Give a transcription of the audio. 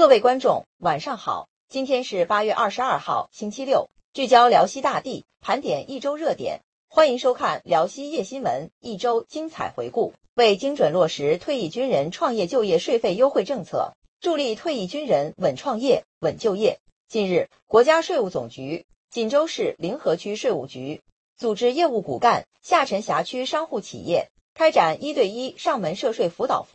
各位观众，晚上好，今天是8月22号，星期六，聚焦辽西大地，盘点一周热点，欢迎收看辽西夜新闻一周精彩回顾。为精准落实退役军人创业就业税费优惠政策，助力退役军人稳创业、稳就业。近日，国家税务总局、锦州市临河区税务局组织业务骨干下沉辖区商户企业开展1对1上门涉税辅导服